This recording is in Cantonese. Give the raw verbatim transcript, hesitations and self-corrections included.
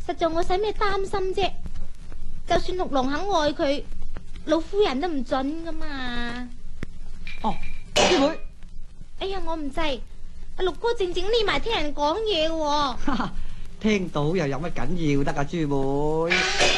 實在我使咩擔心啫？就算六郎肯愛佢，老夫人都唔准噶嘛。 哦，師妹， 哎呀，我唔制，阿六哥靜靜匿埋聽人講嘢喎。 聽到又有乜緊要得啊，豬妹？